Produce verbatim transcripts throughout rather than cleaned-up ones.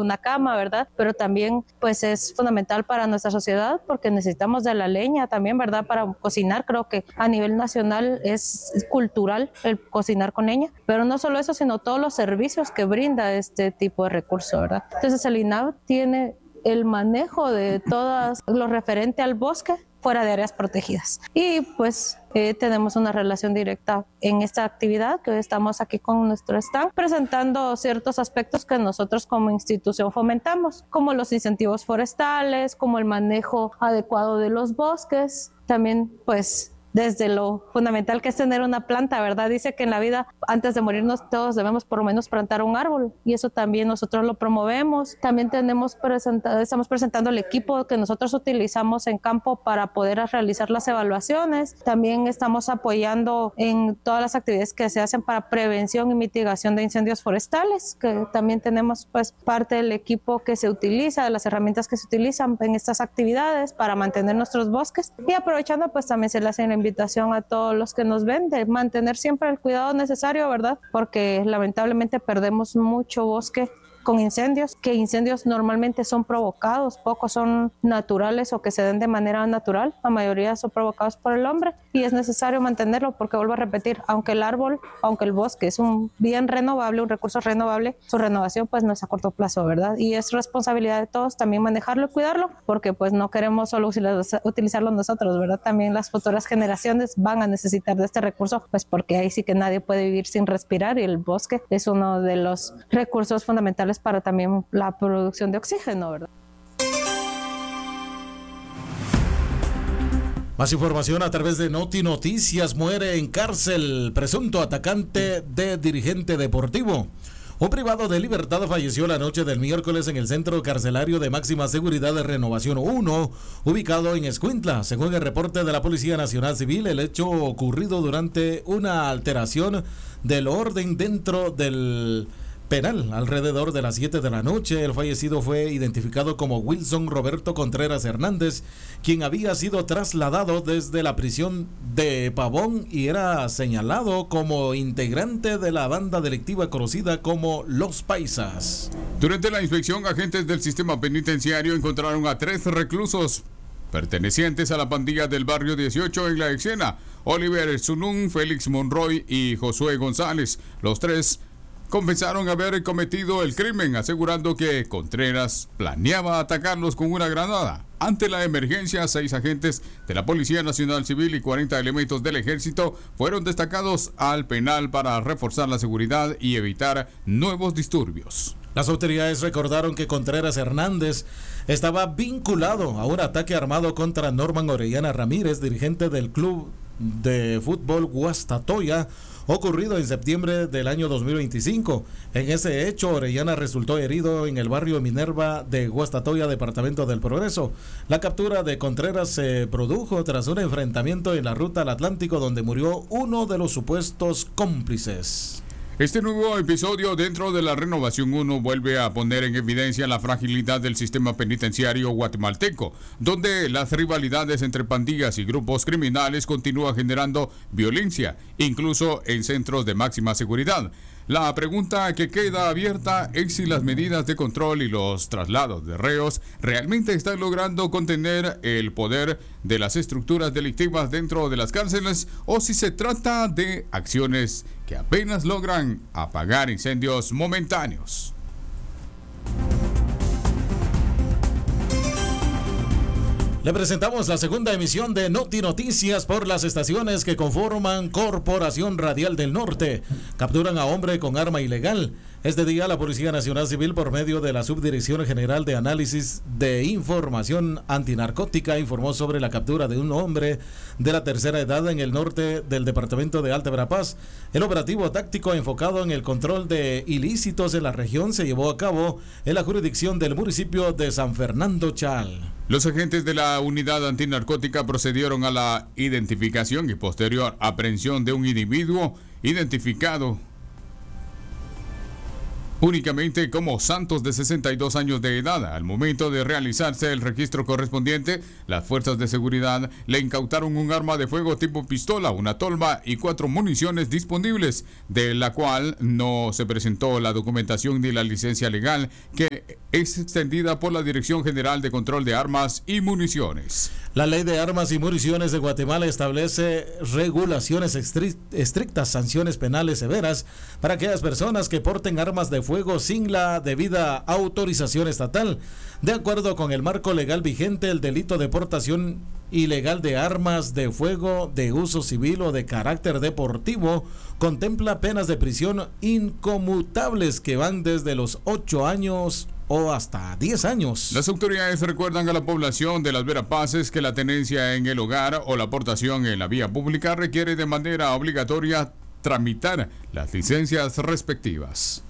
una cama, ¿verdad? Pero también pues es fundamental para nuestra sociedad porque necesitamos de la leña también, ¿verdad? Para cocinar, creo que a nivel nacional es cultural el cocinar con leña, pero no solo eso, sino todos los servicios que brinda este tipo de recurso, ¿verdad? Entonces el I N A V tiene el manejo de todo lo referente al bosque fuera de áreas protegidas. Y pues eh, tenemos una relación directa en esta actividad, que hoy estamos aquí con nuestro stand presentando ciertos aspectos que nosotros como institución fomentamos, como los incentivos forestales, como el manejo adecuado de los bosques, también pues desde lo fundamental que es tener una planta, ¿verdad? Dice que en la vida, antes de morirnos, todos debemos por lo menos plantar un árbol y eso también nosotros lo promovemos. También tenemos presentado, estamos presentando el equipo que nosotros utilizamos en campo para poder realizar las evaluaciones. También estamos apoyando en todas las actividades que se hacen para prevención y mitigación de incendios forestales, que también tenemos pues parte del equipo que se utiliza, de las herramientas que se utilizan en estas actividades para mantener nuestros bosques. Y aprovechando pues también se le hace la invitación a todos los que nos ven de mantener siempre el cuidado necesario, ¿verdad? Porque lamentablemente perdemos mucho bosque con incendios, que incendios normalmente son provocados, pocos son naturales o que se den de manera natural, la mayoría son provocados por el hombre y es necesario mantenerlo porque vuelvo a repetir, aunque el árbol, aunque el bosque es un bien renovable, un recurso renovable, su renovación pues no es a corto plazo, ¿verdad? Y es responsabilidad de todos también manejarlo y cuidarlo porque pues no queremos solo utilizarlo nosotros, ¿verdad? También las futuras generaciones van a necesitar de este recurso pues porque ahí sí que nadie puede vivir sin respirar y el bosque es uno de los recursos fundamentales para también la producción de oxígeno, ¿verdad? Más información a través de Noti Noticias. Muere en cárcel presunto atacante de dirigente deportivo. Un privado de libertad falleció la noche del miércoles en el centro carcelario de máxima seguridad de Renovación uno, ubicado en Escuintla. Según el reporte de la Policía Nacional Civil, el hecho ocurrido durante una alteración del orden dentro del penal. Alrededor de las siete de la noche, el fallecido fue identificado como Wilson Roberto Contreras Hernández, quien había sido trasladado desde la prisión de Pavón y era señalado como integrante de la banda delictiva conocida como Los Paisas. Durante la inspección, agentes del sistema penitenciario encontraron a tres reclusos pertenecientes a la pandilla del barrio dieciocho en La Exena: Oliver Zunún, Félix Monroy y Josué González. Los tres confesaron haber cometido el crimen, asegurando que Contreras planeaba atacarlos con una granada. Ante la emergencia, seis agentes de la Policía Nacional Civil y cuarenta elementos del Ejército fueron destacados al penal para reforzar la seguridad y evitar nuevos disturbios. Las autoridades recordaron que Contreras Hernández estaba vinculado a un ataque armado contra Norman Orellana Ramírez, dirigente del club de fútbol Guastatoya, ocurrido en septiembre del año dos mil veinticinco. En ese hecho, Orellana resultó herido en el barrio Minerva de Guastatoya, departamento del Progreso. La captura de Contreras se produjo tras un enfrentamiento en la ruta al Atlántico, donde murió uno de los supuestos cómplices. Este nuevo episodio dentro de la Renovación uno vuelve a poner en evidencia la fragilidad del sistema penitenciario guatemalteco, donde las rivalidades entre pandillas y grupos criminales continúan generando violencia, incluso en centros de máxima seguridad. La pregunta que queda abierta es si las medidas de control y los traslados de reos realmente están logrando contener el poder de las estructuras delictivas dentro de las cárceles, o si se trata de acciones que apenas logran apagar incendios momentáneos. Le presentamos la segunda emisión de Noti Noticias por las estaciones que conforman Corporación Radial del Norte. Capturan a hombre con arma ilegal. Este día la Policía Nacional Civil, por medio de la Subdirección General de Análisis de Información Antinarcótica, informó sobre la captura de un hombre de la tercera edad en el norte del departamento de Alta Verapaz. El operativo táctico enfocado en el control de ilícitos en la región se llevó a cabo en la jurisdicción del municipio de San Fernando Chal. Los agentes de la unidad antinarcótica procedieron a la identificación y posterior aprehensión de un individuo identificado únicamente como Santos, de sesenta y dos años de edad. Al momento de realizarse el registro correspondiente, las fuerzas de seguridad le incautaron un arma de fuego tipo pistola, una tolva y cuatro municiones disponibles, de la cual no se presentó la documentación ni la licencia legal que es extendida por la Dirección General de Control de Armas y Municiones. La Ley de Armas y Municiones de Guatemala establece regulaciones estrictas, sanciones penales severas para aquellas personas que porten armas de fuego sin la debida autorización estatal. De acuerdo con el marco legal vigente, el delito de portación ilegal de armas de fuego de uso civil o de carácter deportivo contempla penas de prisión inconmutables que van desde los ocho años o hasta diez años. Las autoridades recuerdan a la población de Las Verapaces que la tenencia en el hogar o la aportación en la vía pública requiere de manera obligatoria tramitar las licencias respectivas.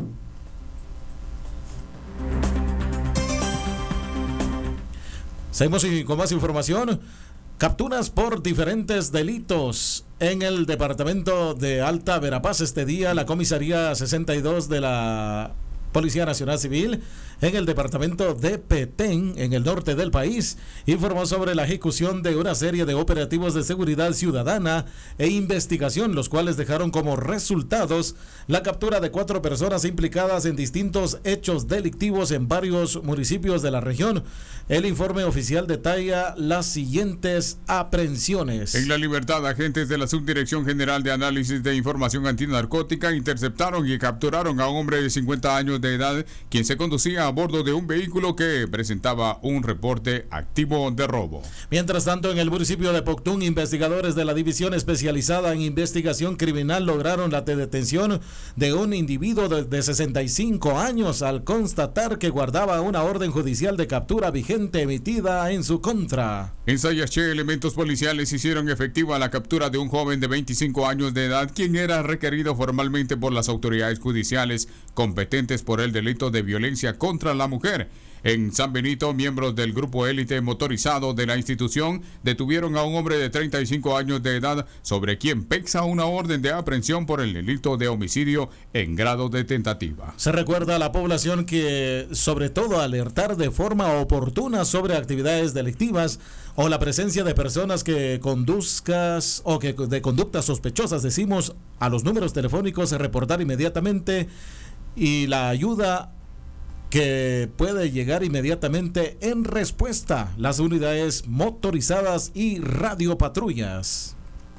Seguimos con más información. Capturas por diferentes delitos en el departamento de Alta Verapaz. Este día la comisaría sesenta y dos de la Policía Nacional Civil en el departamento de Petén, en el norte del país, informó sobre la ejecución de una serie de operativos de seguridad ciudadana e investigación, los cuales dejaron como resultados la captura de cuatro personas implicadas en distintos hechos delictivos en varios municipios de la región. El informe oficial detalla las siguientes aprehensiones. En la libertad, agentes de la Subdirección General de Análisis de Información Antinarcótica interceptaron y capturaron a un hombre de cincuenta años de edad, quien se conducía a bordo de un vehículo que presentaba un reporte activo de robo. Mientras tanto, en el municipio de Poctún, investigadores de la División Especializada en Investigación Criminal lograron la detención de un individuo de, de sesenta y cinco años al constatar que guardaba una orden judicial de captura vigente emitida en su contra. En Sayaché, elementos policiales hicieron efectiva la captura de un joven de veinticinco años de edad, quien era requerido formalmente por las autoridades judiciales competentes por el delito de violencia contra la mujer. En San Benito, miembros del grupo élite motorizado de la institución detuvieron a un hombre de treinta y cinco años de edad, sobre quien pesa una orden de aprehensión por el delito de homicidio en grado de tentativa. Se recuerda a la población que, sobre todo, alertar de forma oportuna sobre actividades delictivas o la presencia de personas que conduzcas o que de conductas sospechosas, decimos, a los números telefónicos, reportar inmediatamente, y la ayuda que puede llegar inmediatamente en respuesta, las unidades motorizadas y radiopatrullas.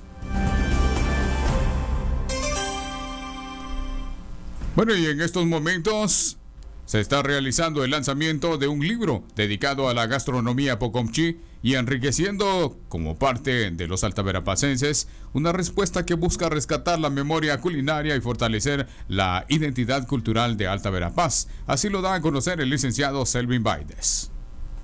Bueno, y en estos momentos se está realizando el lanzamiento de un libro dedicado a la gastronomía pocomchí y enriqueciendo, como parte de los altaverapacenses, una respuesta que busca rescatar la memoria culinaria y fortalecer la identidad cultural de Alta Verapaz. Así lo da a conocer el licenciado Selvin Baides.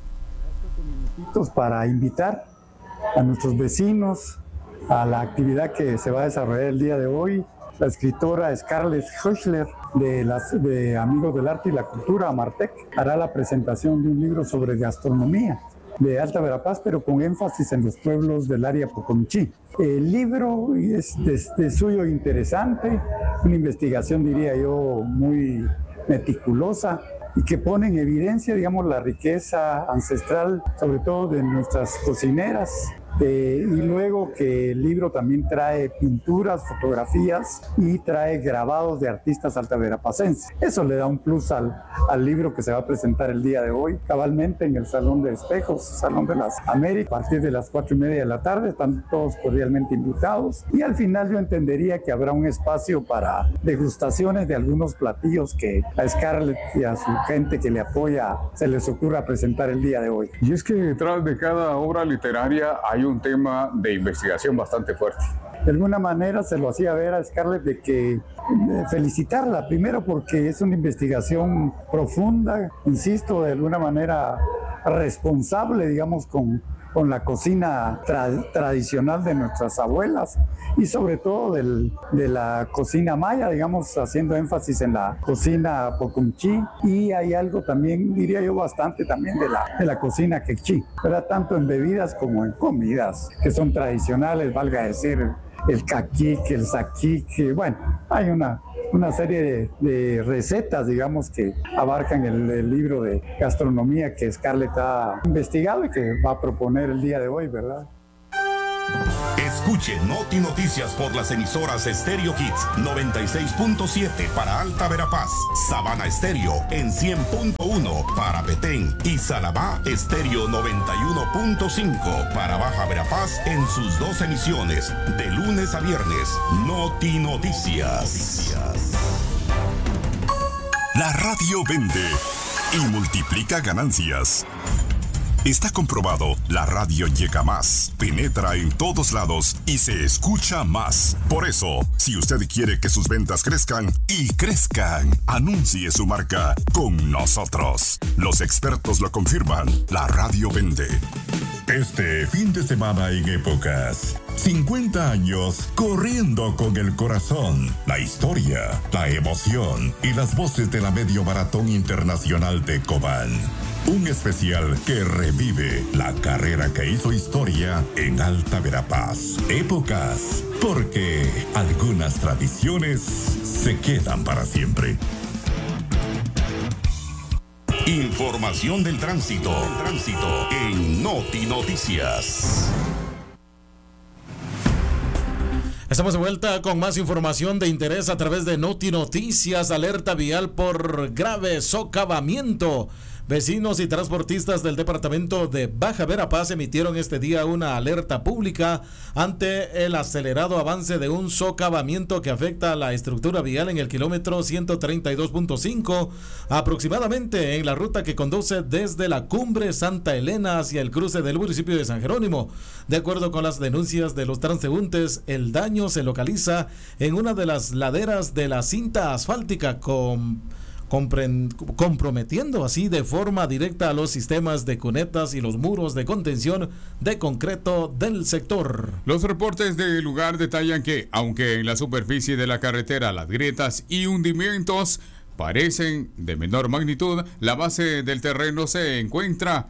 Para invitar a nuestros vecinos a la actividad que se va a desarrollar el día de hoy. La escritora Scarlett Höchler, de, las, de Amigos del Arte y la Cultura, Amartec, hará la presentación de un libro sobre gastronomía de Alta Verapaz, pero con énfasis en los pueblos del área pocomchí. El libro es de, de suyo interesante, una investigación, diría yo, muy meticulosa, y que pone en evidencia, digamos, la riqueza ancestral, sobre todo de nuestras cocineras. Eh, y luego que el libro también trae pinturas, fotografías y trae grabados de artistas altaverapacenses. Eso le da un plus al, al libro que se va a presentar el día de hoy, cabalmente en el Salón de Espejos, Salón de las Américas, a partir de las cuatro y media de la tarde. Están todos cordialmente invitados. Y al final yo entendería que habrá un espacio para degustaciones de algunos platillos que a Scarlett y a su gente que le apoya se les ocurra presentar el día de hoy. Y es que detrás de cada obra literaria hay un tema de investigación bastante fuerte. De alguna manera se lo hacía ver a Scarlett de que de felicitarla, primero porque es una investigación profunda, insisto, de alguna manera responsable, digamos, con, con la cocina tra- tradicional de nuestras abuelas y sobre todo del, de la cocina maya, digamos, haciendo énfasis en la cocina pocomchí, y hay algo también, diría yo, bastante también de la, de la cocina quechí, ¿verdad? Tanto en bebidas como en comidas que son tradicionales, valga decir, el caquique, el saquique, bueno, hay una una serie de, de recetas, digamos, que abarcan el, el libro de gastronomía que Scarlett ha investigado y que va a proponer el día de hoy, ¿verdad? Escuche Noti Noticias por las emisoras Stereo Hits noventa y seis punto siete para Alta Verapaz, Sabana Estéreo en cien punto uno para Petén y Salabá Estéreo noventa y uno punto cinco para Baja Verapaz en sus dos emisiones de lunes a viernes. Noti Noticias. La radio vende y multiplica ganancias. Está comprobado, la radio llega más, penetra en todos lados y se escucha más. Por eso, si usted quiere que sus ventas crezcan y crezcan, anuncie su marca con nosotros. Los expertos lo confirman, la radio vende. Este fin de semana en Épocas, cincuenta años corriendo con el corazón, la historia, la emoción y las voces de la Medio Maratón Internacional de Cobán. Un especial que revive la carrera que hizo historia en Alta Verapaz. Épocas, porque algunas tradiciones se quedan para siempre. Información del tránsito, del tránsito en Noti Noticias. Estamos de vuelta con más información de interés a través de Noti Noticias. Alerta vial por grave socavamiento. Vecinos y transportistas del departamento de Baja Verapaz emitieron este día una alerta pública ante el acelerado avance de un socavamiento que afecta a la estructura vial en el kilómetro ciento treinta y dos punto cinco, aproximadamente en la ruta que conduce desde la cumbre Santa Elena hacia el cruce del municipio de San Jerónimo. De acuerdo con las denuncias de los transeúntes, el daño se localiza en una de las laderas de la cinta asfáltica con comprometiendo así de forma directa a los sistemas de cunetas y los muros de contención de concreto del sector. Los reportes del lugar detallan que, aunque en la superficie de la carretera las grietas y hundimientos parecen de menor magnitud, la base del terreno se encuentra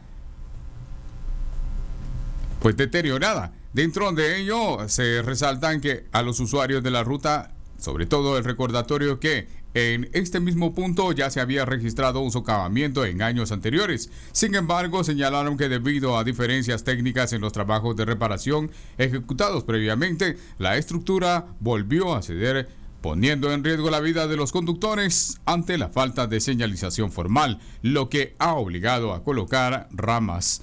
pues deteriorada. Dentro de ello se resaltan que a los usuarios de la ruta, sobre todo el recordatorio que en este mismo punto ya se había registrado un socavamiento en años anteriores. Sin embargo, señalaron que debido a diferencias técnicas en los trabajos de reparación ejecutados previamente, la estructura volvió a ceder, poniendo en riesgo la vida de los conductores ante la falta de señalización formal, lo que ha obligado a colocar ramas.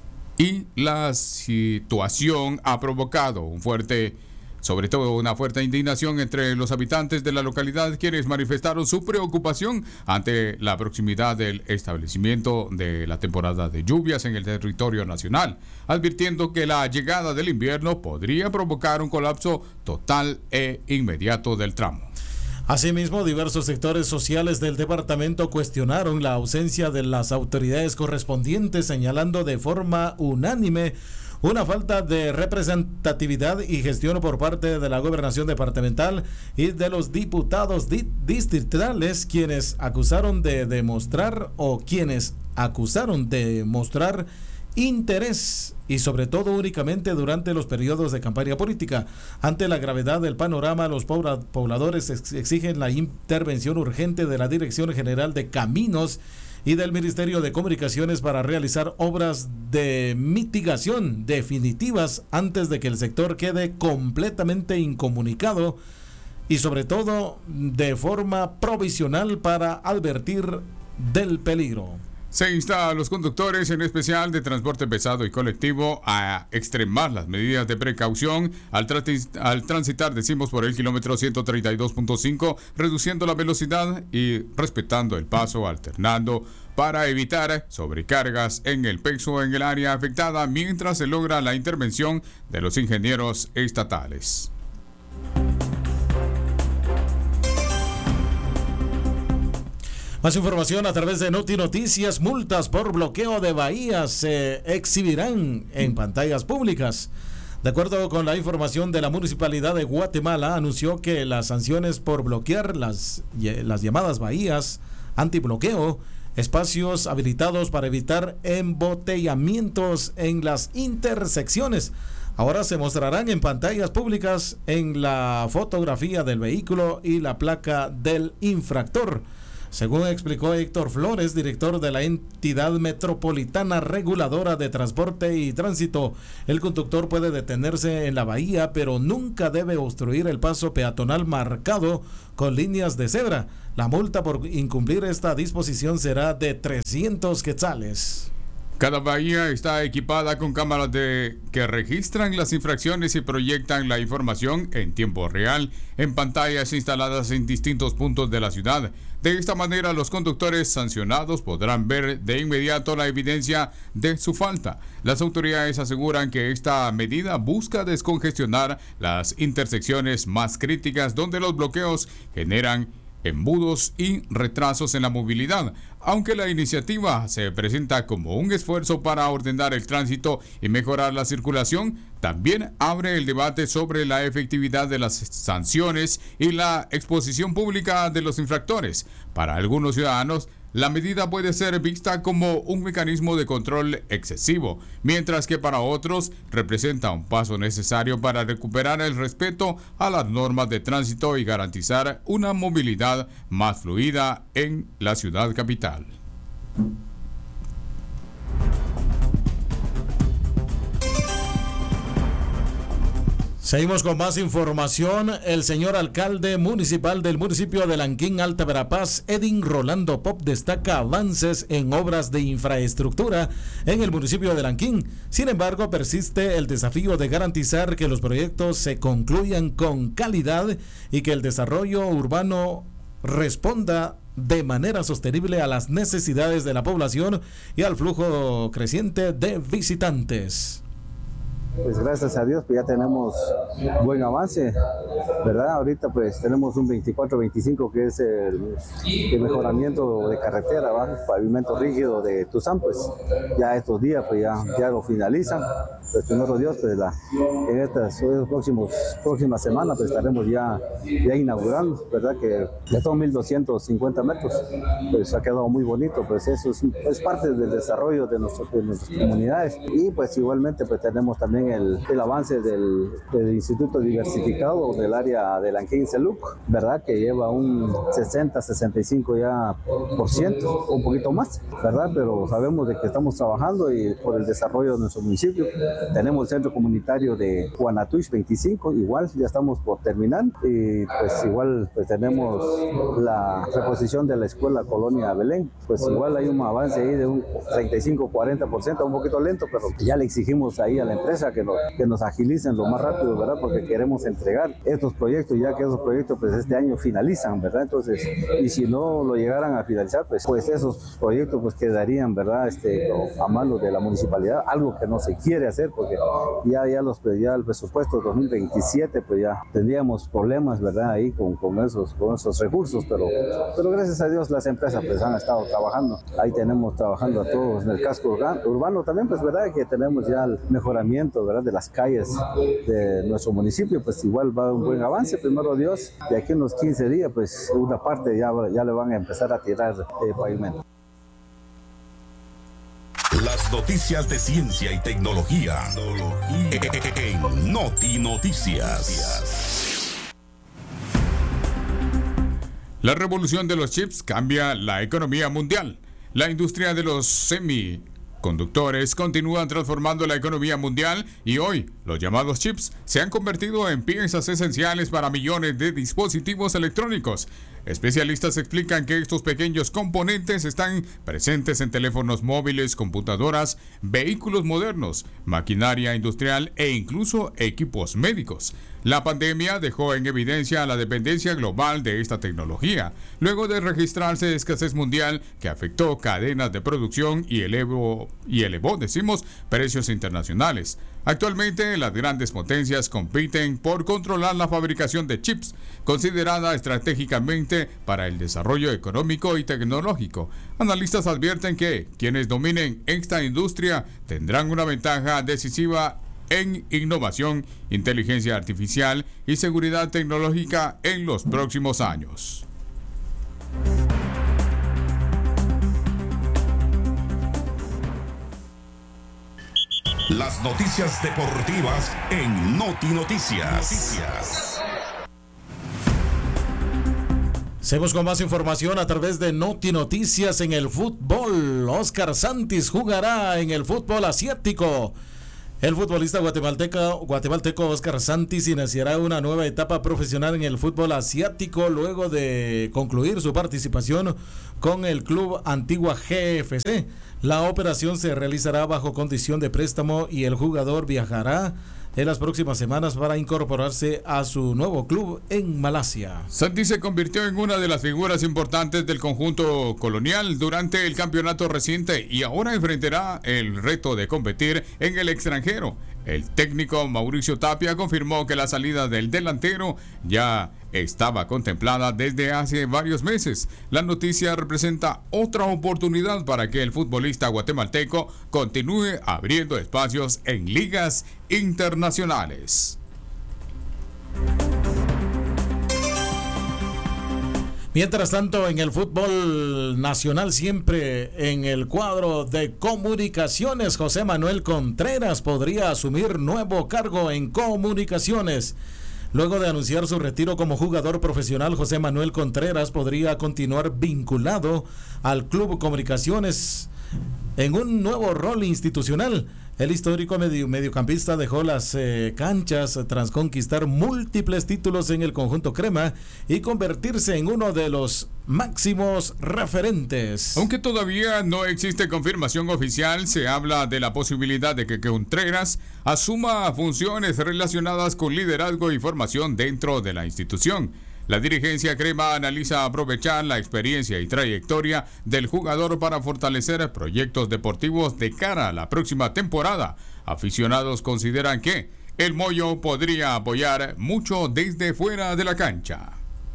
Y la situación ha provocado un fuerte Sobre todo una fuerte indignación entre los habitantes de la localidad, quienes manifestaron su preocupación ante la proximidad del establecimiento de la temporada de lluvias en el territorio nacional, advirtiendo que la llegada del invierno podría provocar un colapso total e inmediato del tramo. Asimismo, diversos sectores sociales del departamento cuestionaron la ausencia de las autoridades correspondientes, señalando de forma unánime una falta de representatividad y gestión por parte de la gobernación departamental y de los diputados di- distritales, quienes acusaron de demostrar o quienes acusaron de mostrar interés y sobre todo únicamente durante los periodos de campaña política. Ante la gravedad del panorama, los pobla- pobladores ex- exigen la intervención urgente de la Dirección General de Caminos y del Ministerio de Comunicaciones para realizar obras de mitigación definitivas antes de que el sector quede completamente incomunicado y sobre todo de forma provisional para advertir del peligro. Se insta a los conductores, en especial de transporte pesado y colectivo, a extremar las medidas de precaución al, trati- al transitar, decimos, por el kilómetro ciento treinta y dos punto cinco, reduciendo la velocidad y respetando el paso, alternando para evitar sobrecargas en el peso en el área afectada, mientras se logra la intervención de los ingenieros estatales. Más información a través de Noti Noticias. Multas por bloqueo de bahías se exhibirán en pantallas públicas. De acuerdo con la información de la Municipalidad de Guatemala, anunció que las sanciones por bloquear las, las llamadas bahías antibloqueo, espacios habilitados para evitar embotellamientos en las intersecciones, ahora se mostrarán en pantallas públicas en la fotografía del vehículo y la placa del infractor. Según explicó Héctor Flores, director de la entidad metropolitana reguladora de transporte y tránsito, el conductor puede detenerse en la bahía, pero nunca debe obstruir el paso peatonal marcado con líneas de cebra. La multa por incumplir esta disposición será de trescientos quetzales. Cada bahía está equipada con cámaras de que registran las infracciones y proyectan la información en tiempo real en pantallas instaladas en distintos puntos de la ciudad. De esta manera, los conductores sancionados podrán ver de inmediato la evidencia de su falta. Las autoridades aseguran que esta medida busca descongestionar las intersecciones más críticas donde los bloqueos generan embudos y retrasos en la movilidad. Aunque la iniciativa se presenta como un esfuerzo para ordenar el tránsito y mejorar la circulación, también abre el debate sobre la efectividad de las sanciones y la exposición pública de los infractores. Para algunos ciudadanos, la medida puede ser vista como un mecanismo de control excesivo, mientras que para otros representa un paso necesario para recuperar el respeto a las normas de tránsito y garantizar una movilidad más fluida en la ciudad capital. Seguimos con más información. El señor alcalde municipal del municipio de Lanquín, Alta Verapaz, Edin Rolando Pop, destaca avances en obras de infraestructura en el municipio de Lanquín. Sin embargo, persiste el desafío de garantizar que los proyectos se concluyan con calidad y que el desarrollo urbano responda de manera sostenible a las necesidades de la población y al flujo creciente de visitantes. Pues gracias a Dios pues ya tenemos buen avance, ¿verdad? Ahorita pues tenemos un veinticuatro veinticinco que es el, el mejoramiento de carretera, ¿va? Pavimento rígido de Tuzán, pues ya estos días pues ya, ya lo finalizan. Pues primero Dios, pues la, en estas próximos, próximas semanas pues estaremos ya, ya inaugurando, ¿verdad? Que ya son mil doscientos cincuenta metros, pues ha quedado muy bonito, pues eso es, es parte del desarrollo de, nuestro, de nuestras comunidades. Y pues igualmente pues tenemos también El, el avance del, del Instituto Diversificado del área de Lanquín Celuc, ¿verdad? Que lleva un sesenta, sesenta y cinco ya por ciento, un poquito más, ¿verdad? Pero sabemos de que estamos trabajando y por el desarrollo de nuestro municipio. Tenemos el centro comunitario de Guanatuix veinticinco, igual ya estamos por terminar, y pues igual pues tenemos la reposición de la escuela Colonia Belén, pues igual hay un avance ahí de un treinta y cinco, cuarenta por ciento, un poquito lento, pero ya le exigimos ahí a la empresa que, lo, que nos agilicen lo más rápido, ¿verdad? Porque queremos entregar estos proyectos, ya que esos proyectos pues este año finalizan, ¿verdad? Entonces, y si no lo llegaran a finalizar, pues, pues esos proyectos pues quedarían, ¿verdad? Este, a manos de la municipalidad, algo que no se quiere hacer, porque ya, ya, los, ya el presupuesto dos mil veintisiete, pues ya tendríamos problemas, ¿verdad? Ahí con, con, esos, con esos recursos, pero, pero gracias a Dios las empresas pues han estado trabajando, ahí tenemos trabajando a todos en el casco urbano también, pues, ¿verdad? Que tenemos ya el mejoramiento, ¿verdad? De las calles de nuestro municipio, pues igual va un buen avance, primero Dios, de aquí en unos quince días, pues una parte ya, ya le van a empezar a tirar eh, pavimento. Las noticias de ciencia y tecnología en Noti Noticias. La revolución de los chips cambia la economía mundial. La industria de los semi conductores continúan transformando la economía mundial y hoy los llamados chips se han convertido en piezas esenciales para millones de dispositivos electrónicos. Especialistas explican que estos pequeños componentes están presentes en teléfonos móviles, computadoras, vehículos modernos, maquinaria industrial e incluso equipos médicos. La pandemia dejó en evidencia la dependencia global de esta tecnología, luego de registrarse escasez mundial que afectó cadenas de producción y elevó, y elevó, decimos, precios internacionales. Actualmente, las grandes potencias compiten por controlar la fabricación de chips, considerada estratégicamente para el desarrollo económico y tecnológico. Analistas advierten que quienes dominen esta industria tendrán una ventaja decisiva en innovación, inteligencia artificial y seguridad tecnológica en los próximos años. Las noticias deportivas en Noti Noticias. Noticias. Seguimos con más información a través de Noti Noticias en el fútbol. Oscar Santis jugará en el fútbol asiático. El futbolista guatemalteco, guatemalteco Oscar Santis iniciará una nueva etapa profesional en el fútbol asiático luego de concluir su participación con el club Antigua G F C. La operación se realizará bajo condición de préstamo y el jugador viajará en las próximas semanas para incorporarse a su nuevo club en Malasia. Santis se convirtió en una de las figuras importantes del conjunto colonial durante el campeonato reciente y ahora enfrentará el reto de competir en el extranjero. El técnico Mauricio Tapia confirmó que la salida del delantero ya estaba contemplada desde hace varios meses. La noticia representa otra oportunidad para que el futbolista guatemalteco continúe abriendo espacios en ligas internacionales. Mientras tanto, en el fútbol nacional, siempre en el cuadro de comunicaciones, José Manuel Contreras podría asumir nuevo cargo en comunicaciones. Luego de anunciar su retiro como jugador profesional, José Manuel Contreras podría continuar vinculado al Club Comunicaciones en un nuevo rol institucional. El histórico medio, mediocampista dejó las eh, canchas tras conquistar múltiples títulos en el conjunto crema y convertirse en uno de los máximos referentes. Aunque todavía no existe confirmación oficial, se habla de la posibilidad de que Contreras asuma funciones relacionadas con liderazgo y formación dentro de la institución. La dirigencia crema analiza aprovechar la experiencia y trayectoria del jugador para fortalecer proyectos deportivos de cara a la próxima temporada. Aficionados consideran que el Moyo podría apoyar mucho desde fuera de la cancha.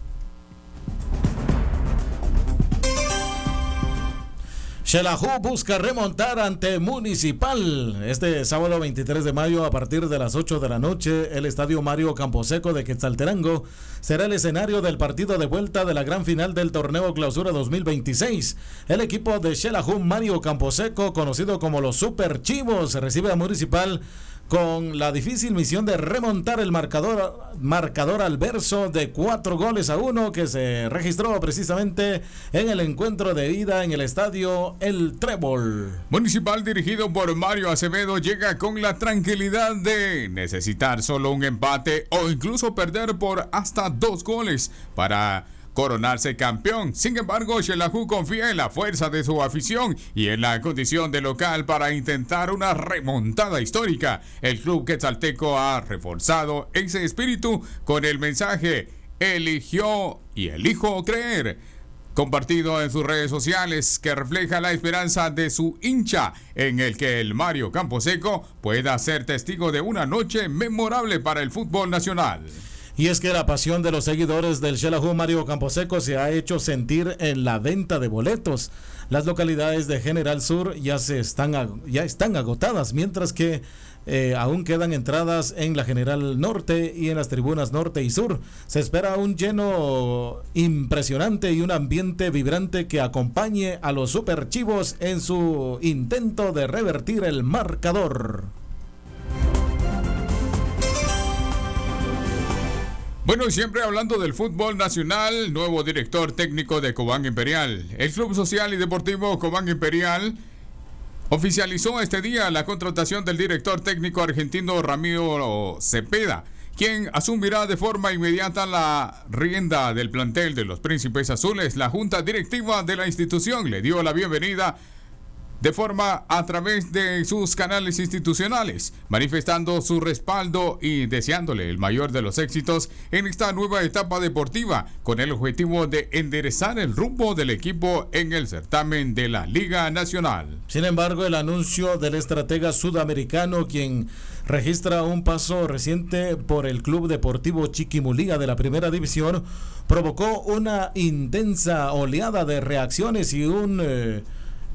Xelajú busca remontar ante Municipal. Este sábado veintitrés de mayo a partir de las ocho de la noche, el estadio Mario Camposeco de Quetzaltenango será el escenario del partido de vuelta de la gran final del torneo Clausura dos mil veintiséis. El equipo de Xelajú Mario Camposeco, conocido como los Super Chivos, recibe a Municipal con la difícil misión de remontar el marcador, marcador adverso de cuatro goles a uno que se registró precisamente en el encuentro de ida en el estadio El Trébol. Municipal, dirigido por Mario Acevedo, llega con la tranquilidad de necesitar solo un empate o incluso perder por hasta dos goles para coronarse campeón. Sin embargo, Xelajú confía en la fuerza de su afición y en la condición de local para intentar una remontada histórica. El club quetzalteco ha reforzado ese espíritu con el mensaje "eligió y elijo creer", compartido en sus redes sociales, que refleja la esperanza de su hincha en el que el Mario Camposeco pueda ser testigo de una noche memorable para el fútbol nacional. Y es que la pasión de los seguidores del Xelajú Mario Camposeco se ha hecho sentir en la venta de boletos. Las localidades de General Sur ya se están ya están agotadas, mientras que eh, aún quedan entradas en la General Norte y en las tribunas Norte y Sur. Se espera un lleno impresionante y un ambiente vibrante que acompañe a los Super Chivos en su intento de revertir el marcador. Bueno, y siempre hablando del fútbol nacional, nuevo director técnico de Cobán Imperial. El Club Social y Deportivo Cobán Imperial oficializó este día la contratación del director técnico argentino Ramiro Cepeda, quien asumirá de forma inmediata la rienda del plantel de los Príncipes Azules. La junta directiva de la institución le dio la bienvenida de forma a través de sus canales institucionales, manifestando su respaldo y deseándole el mayor de los éxitos en esta nueva etapa deportiva, con el objetivo de enderezar el rumbo del equipo en el certamen de la Liga Nacional. Sin embargo, el anuncio del estratega sudamericano, quien registra un paso reciente por el Club Deportivo Chiquimulía de la Primera División, provocó una intensa oleada de reacciones y un... Eh,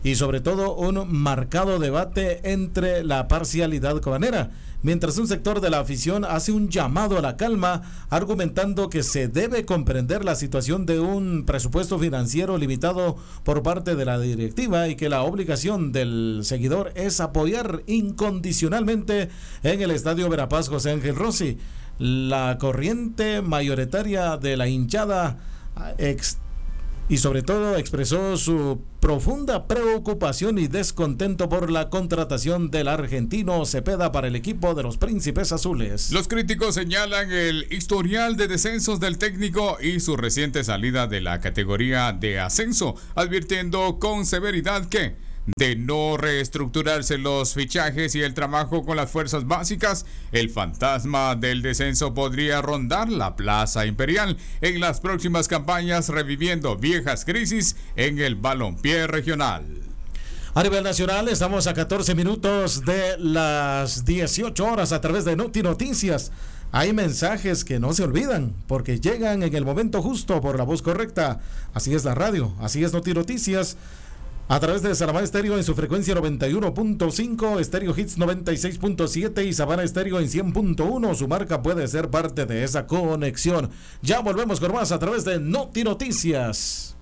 y sobre todo un marcado debate entre la parcialidad cobanera, mientras un sector de la afición hace un llamado a la calma, argumentando que se debe comprender la situación de un presupuesto financiero limitado por parte de la directiva y que la obligación del seguidor es apoyar incondicionalmente en el Estadio Verapaz José Ángel Rossi. La corriente mayoritaria de la hinchada ex y sobre todo expresó su profunda preocupación y descontento por la contratación del argentino Cepeda para el equipo de los Príncipes Azules. Los críticos señalan el historial de descensos del técnico y su reciente salida de la categoría de ascenso, advirtiendo con severidad que de no reestructurarse los fichajes y el trabajo con las fuerzas básicas, el fantasma del descenso podría rondar la Plaza Imperial en las próximas campañas, reviviendo viejas crisis en el balompié regional. A nivel nacional, estamos a catorce minutos de las dieciocho horas a través de Noti Noticias. Hay mensajes que no se olvidan porque llegan en el momento justo por la voz correcta. Así es la radio, así es Noti Noticias. A través de Salamá Estéreo en su frecuencia noventa y uno punto cinco, Estéreo Hits noventa y seis punto siete y Sabana Estéreo en cien punto uno. Su marca puede ser parte de esa conexión. Ya volvemos con más a través de Noti Noticias.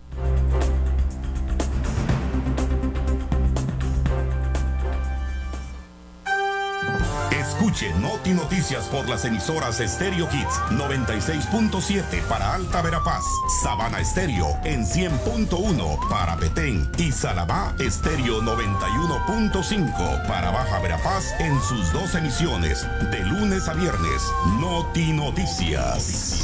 Escuche Noti Noticias por las emisoras Estéreo Hits noventa y seis punto siete para Alta Verapaz, Sabana Estéreo en cien punto uno para Petén y Salamá Estéreo noventa y uno punto cinco para Baja Verapaz en sus dos emisiones de lunes a viernes. Noti Noticias.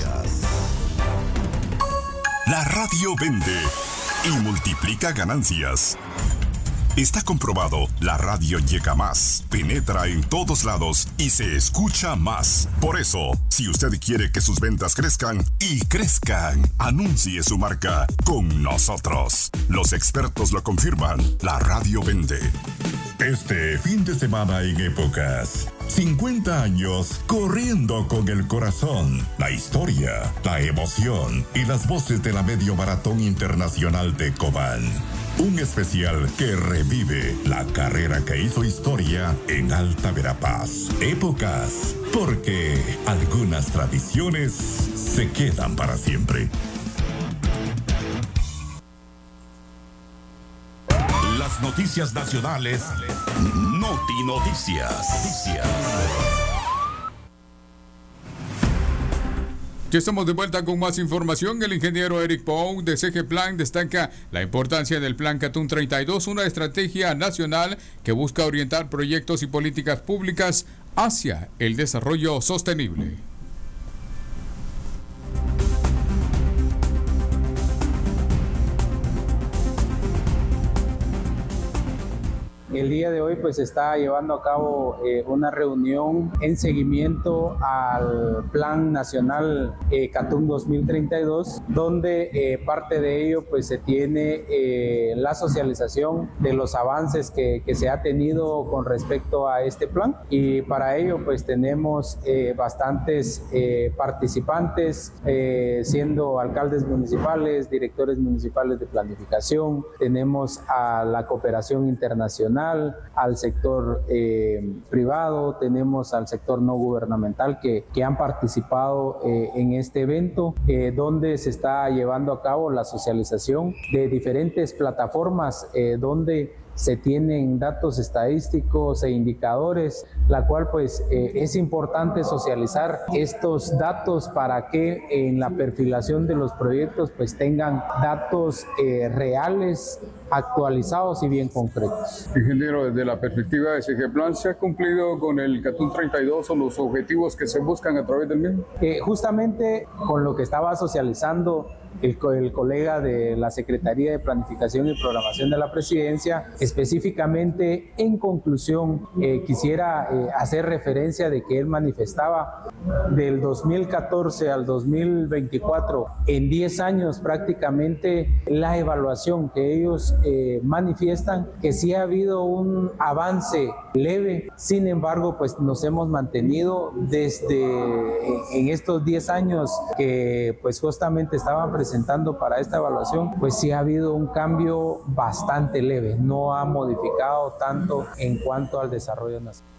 La radio vende y multiplica ganancias. Está comprobado, la radio llega más, penetra en todos lados y se escucha más. Por eso, si usted quiere que sus ventas crezcan y crezcan, anuncie su marca con nosotros. Los expertos lo confirman, la radio vende. Este fin de semana en Épocas, cincuenta años corriendo con el corazón, la historia, la emoción y las voces de la Medio Maratón Internacional de Cobán. Un especial que revive la carrera que hizo historia en Alta Verapaz. Épocas, porque algunas tradiciones se quedan para siempre. Las noticias nacionales, Noti Noticias. Ya estamos de vuelta con más información. El ingeniero Eric Pou de C G Plan destaca la importancia del Plan Catún treinta y dos, una estrategia nacional que busca orientar proyectos y políticas públicas hacia el desarrollo sostenible. El día de hoy pues se está llevando a cabo eh, una reunión en seguimiento al Plan Nacional eh, Catún dos mil treinta y dos, donde eh, parte de ello pues se tiene eh, la socialización de los avances que, que se ha tenido con respecto a este plan, y para ello pues tenemos eh, bastantes eh, participantes, eh, siendo alcaldes municipales, directores municipales de planificación, tenemos a la cooperación internacional, al sector eh, privado, tenemos al sector no gubernamental que, que han participado eh, en este evento, eh, donde se está llevando a cabo la socialización de diferentes plataformas eh, donde se tienen datos estadísticos e indicadores, la cual pues eh, es importante socializar estos datos para que en la perfilación de los proyectos pues tengan datos eh, reales, actualizados y bien concretos. Ingeniero, desde la perspectiva de C G Plan, ¿se ha cumplido con el Catún treinta y dos o los objetivos que se buscan a través del mismo? Eh, justamente con lo que estaba socializando El, el colega de la Secretaría de Planificación y Programación de la Presidencia, específicamente en conclusión, eh, quisiera eh, hacer referencia de que él manifestaba del dos mil catorce al dos mil veinticuatro, en diez años prácticamente, la evaluación que ellos eh, manifiestan que sí ha habido un avance leve, sin embargo, pues nos hemos mantenido desde en estos diez años que pues justamente estaban presentando para esta evaluación, pues sí ha habido un cambio bastante leve, no ha modificado tanto en cuanto al desarrollo nacional.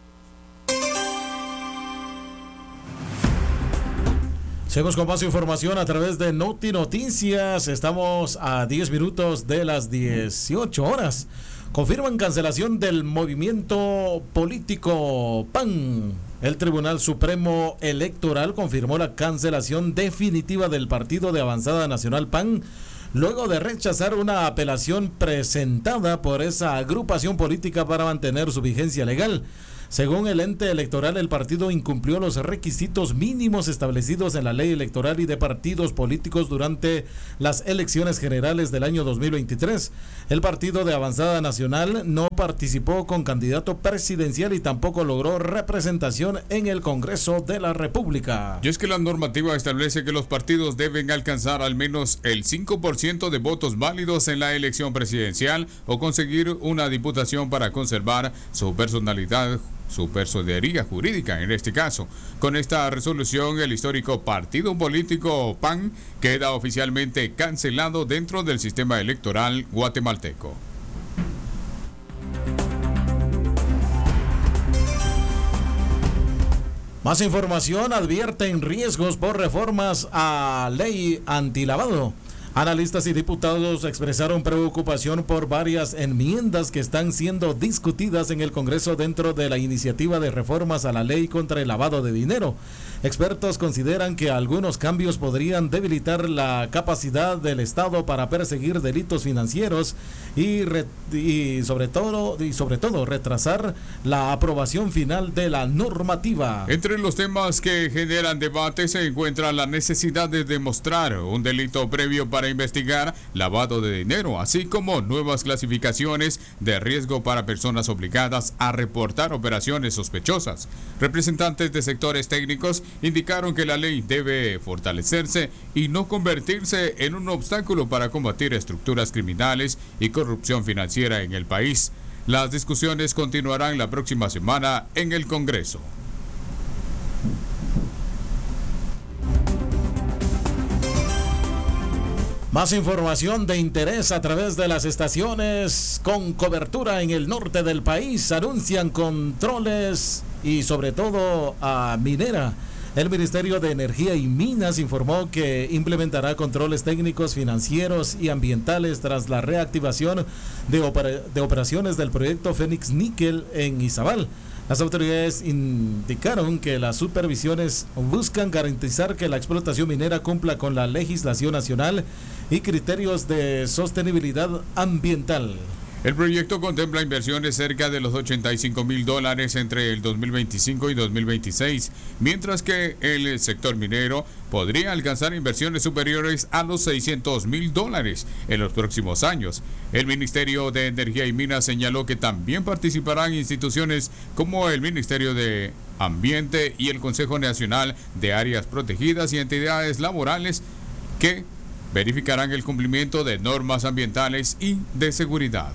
Seguimos con más información a través de Noti Noticias. Estamos a diez minutos de las dieciocho horas. Confirman cancelación del movimiento político P A N. El Tribunal Supremo Electoral confirmó la cancelación definitiva del Partido de Avanzada Nacional P A N, luego de rechazar una apelación presentada por esa agrupación política para mantener su vigencia legal. Según el ente electoral, el partido incumplió los requisitos mínimos establecidos en la ley electoral y de partidos políticos durante las elecciones generales del año dos mil veintitrés. El Partido de Avanzada Nacional no participó con candidato presidencial y tampoco logró representación en el Congreso de la República. Y es que la normativa establece que los partidos deben alcanzar al menos el cinco por ciento de votos válidos en la elección presidencial o conseguir una diputación para conservar su personalidad, su personería jurídica en este caso. Con esta resolución, el histórico partido político P A N queda oficialmente cancelado dentro del sistema electoral guatemalteco. Más información: advierten riesgos por reformas a ley antilavado. Analistas y diputados expresaron preocupación por varias enmiendas que están siendo discutidas en el Congreso dentro de la iniciativa de reformas a la ley contra el lavado de dinero. Expertos consideran que algunos cambios podrían debilitar la capacidad del Estado para perseguir delitos financieros y, re, y, sobre todo, y sobre todo retrasar la aprobación final de la normativa. Entre los temas que generan debate se encuentra la necesidad de demostrar un delito previo para investigar lavado de dinero, así como nuevas clasificaciones de riesgo para personas obligadas a reportar operaciones sospechosas. Representantes de sectores técnicos indicaron que la ley debe fortalecerse y no convertirse en un obstáculo para combatir estructuras criminales y corrupción financiera en el país. Las discusiones continuarán la próxima semana en el Congreso. Más información de interés a través de las estaciones con cobertura en el norte del país. Anuncian controles y sobre todo a Minera. El Ministerio de Energía y Minas informó que implementará controles técnicos, financieros y ambientales tras la reactivación de, opera- de operaciones del proyecto Fénix Níquel en Izabal. Las autoridades indicaron que las supervisiones buscan garantizar que la explotación minera cumpla con la legislación nacional y criterios de sostenibilidad ambiental. El proyecto contempla inversiones cerca de los ochenta y cinco mil dólares entre el dos mil veinticinco y dos mil veintiséis, mientras que el sector minero podría alcanzar inversiones superiores a los seiscientos mil dólares en los próximos años. El Ministerio de Energía y Minas señaló que también participarán instituciones como el Ministerio de Ambiente y el Consejo Nacional de Áreas Protegidas y entidades laborales que verificarán el cumplimiento de normas ambientales y de seguridad.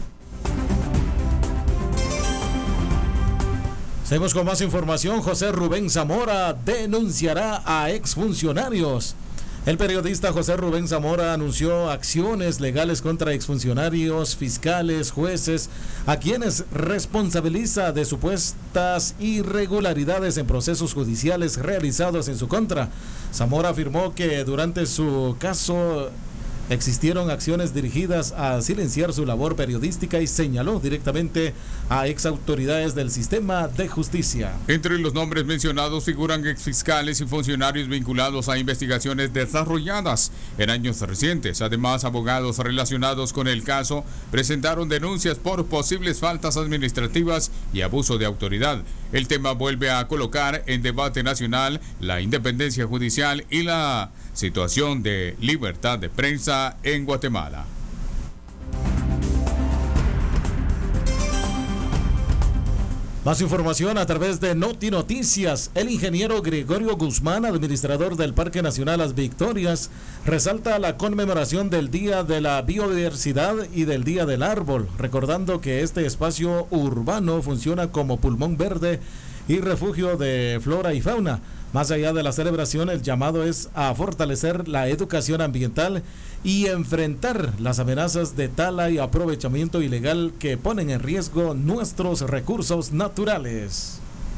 Seguimos con más información. José Rubén Zamora denunciará a exfuncionarios. El periodista José Rubén Zamora anunció acciones legales contra exfuncionarios, fiscales, jueces, a quienes responsabiliza de supuestas irregularidades en procesos judiciales realizados en su contra. Zamora afirmó que durante su caso existieron acciones dirigidas a silenciar su labor periodística y señaló directamente a exautoridades del sistema de justicia. Entre los nombres mencionados figuran exfiscales y funcionarios vinculados a investigaciones desarrolladas en años recientes. Además, abogados relacionados con el caso presentaron denuncias por posibles faltas administrativas y abuso de autoridad. El tema vuelve a colocar en debate nacional la independencia judicial y la situación de libertad de prensa en Guatemala. Más información a través de Noti Noticias. El ingeniero Gregorio Guzmán, administrador del Parque Nacional Las Victorias, resalta la conmemoración del Día de la Biodiversidad y del Día del Árbol, recordando que este espacio urbano funciona como pulmón verde y refugio de flora y fauna. Más allá de la celebración, el llamado es a fortalecer la educación ambiental y enfrentar las amenazas de tala y aprovechamiento ilegal que ponen en riesgo nuestros recursos naturales.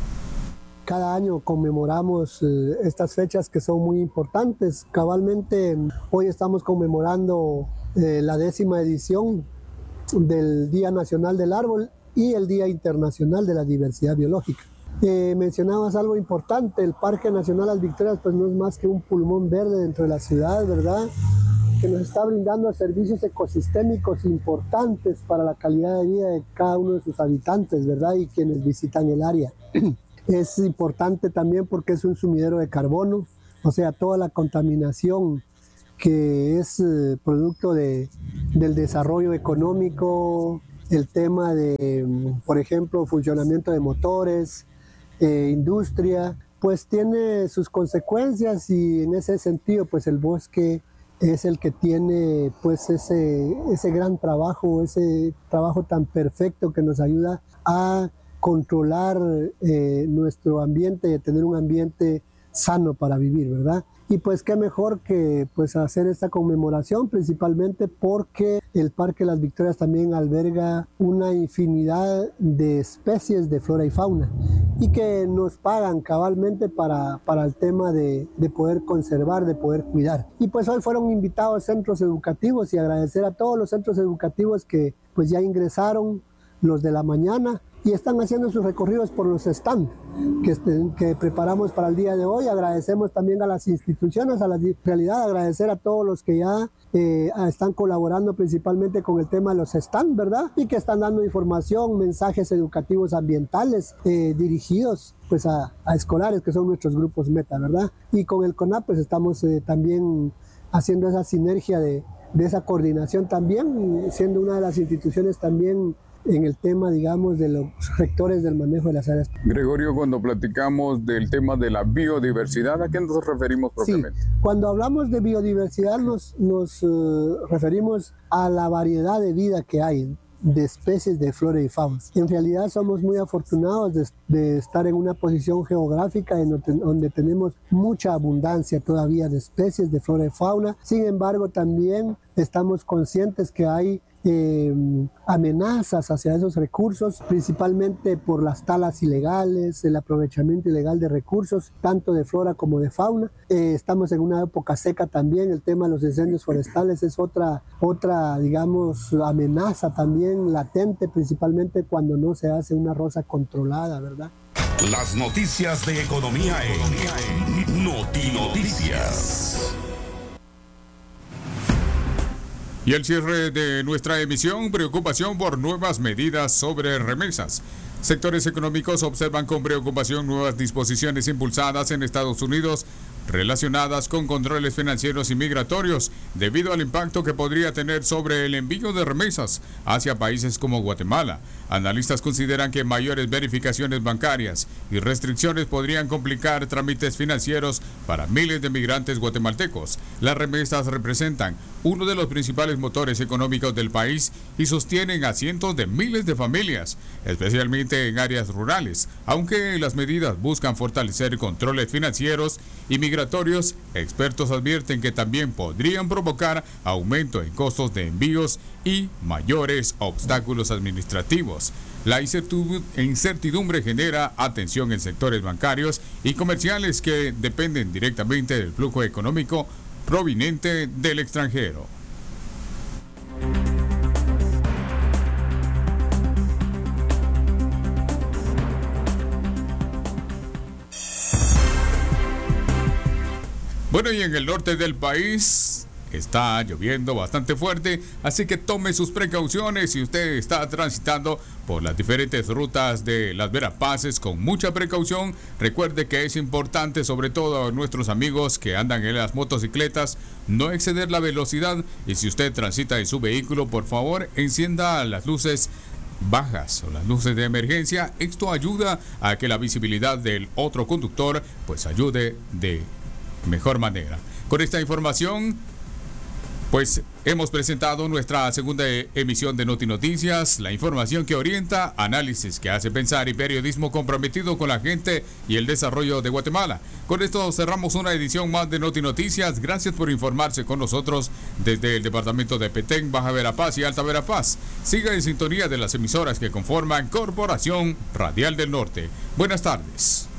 Cada año conmemoramos eh, estas fechas que son muy importantes. Cabalmente hoy estamos conmemorando eh, la décima edición del Día Nacional del Árbol y el Día Internacional de la Diversidad Biológica. Eh, mencionabas algo importante, el Parque Nacional Las Victorias pues no es más que un pulmón verde dentro de la ciudad, ¿verdad? Que nos está brindando servicios ecosistémicos importantes para la calidad de vida de cada uno de sus habitantes, ¿verdad? Y quienes visitan el área. Es importante también porque es un sumidero de carbono, o sea, toda la contaminación que es eh, producto de, del desarrollo económico, el tema de, por ejemplo, funcionamiento de motores, Eh, industria, pues tiene sus consecuencias y en ese sentido pues el bosque es el que tiene pues ese, ese gran trabajo, ese trabajo tan perfecto que nos ayuda a controlar eh, nuestro ambiente y a tener un ambiente sano para vivir, ¿verdad? Y pues qué mejor que pues hacer esta conmemoración, principalmente porque el Parque Las Victorias también alberga una infinidad de especies de flora y fauna y que nos pagan cabalmente para, para el tema de, de poder conservar, de poder cuidar. Y pues hoy fueron invitados centros educativos y agradecer a todos los centros educativos que pues ya ingresaron, los de la mañana, y están haciendo sus recorridos por los stands que, que preparamos para el día de hoy. Agradecemos también a las instituciones, a la realidad, agradecer a todos los que ya eh, están colaborando principalmente con el tema de los stands, ¿verdad? Y que están dando información, mensajes educativos ambientales eh, dirigidos pues a, a escolares, que son nuestros grupos meta, ¿verdad? Y con el CONAP pues estamos eh, también haciendo esa sinergia de, de esa coordinación también, siendo una de las instituciones también en el tema, digamos, de los rectores del manejo de las áreas. Gregorio, cuando platicamos del tema de la biodiversidad, ¿a qué nos referimos propiamente? Sí, cuando hablamos de biodiversidad nos, nos uh, referimos a la variedad de vida que hay, de especies de flora y fauna. En realidad somos muy afortunados de, de estar en una posición geográfica en donde, donde tenemos mucha abundancia todavía de especies de flora y fauna. Sin embargo, también estamos conscientes que hay Eh, amenazas hacia esos recursos, principalmente por las talas ilegales, el aprovechamiento ilegal de recursos, tanto de flora como de fauna. Eh, estamos en una época seca también, el tema de los incendios forestales es otra, otra, digamos, amenaza también latente, principalmente cuando no se hace una roza controlada, ¿verdad? Las noticias de economía en Noti Noticias. Y el cierre de nuestra emisión, preocupación por nuevas medidas sobre remesas. Sectores económicos observan con preocupación nuevas disposiciones impulsadas en Estados Unidos relacionadas con controles financieros y migratorios debido al impacto que podría tener sobre el envío de remesas hacia países como Guatemala. Analistas consideran que mayores verificaciones bancarias y restricciones podrían complicar trámites financieros para miles de migrantes guatemaltecos. Las remesas representan uno de los principales motores económicos del país y sostienen a cientos de miles de familias, especialmente en áreas rurales. Aunque las medidas buscan fortalecer controles financieros y migratorios, expertos advierten que también podrían provocar aumento en costos de envíos y mayores obstáculos administrativos. La incertidumbre genera atención en sectores bancarios y comerciales que dependen directamente del flujo económico proveniente del extranjero. Bueno, y en el norte del país está lloviendo bastante fuerte, así que tome sus precauciones si usted está transitando por las diferentes rutas de las Verapaces con mucha precaución. Recuerde que es importante, sobre todo a nuestros amigos que andan en las motocicletas, no exceder la velocidad, y si usted transita en su vehículo, por favor, encienda las luces bajas o las luces de emergencia. Esto ayuda a que la visibilidad del otro conductor pues ayude de mejor manera. Con esta información pues hemos presentado nuestra segunda emisión de Noti Noticias, la información que orienta, análisis que hace pensar y periodismo comprometido con la gente y el desarrollo de Guatemala. Con esto cerramos una edición más de Noti Noticias. Gracias por informarse con nosotros desde el departamento de Petén, Baja Verapaz y Alta Verapaz. Siga en sintonía de las emisoras que conforman Corporación Radial del Norte. Buenas tardes.